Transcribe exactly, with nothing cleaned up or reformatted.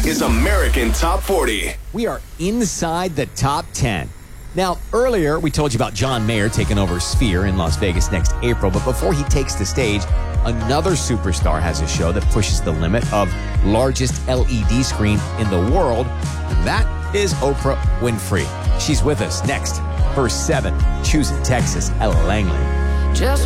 is American Top forty. We are inside the top ten. Now, earlier we told you about John Mayer taking over Sphere in Las Vegas next April, but before he takes the stage, another superstar has a show that pushes the limit of largest L E D screen in the world, and that is Oprah Winfrey. She's with us next. Verse seven, choosing Texas, Ella Langley. Just